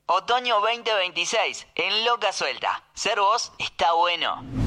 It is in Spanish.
Otoño 2026, en Loca Suelta. Ser vos está bueno.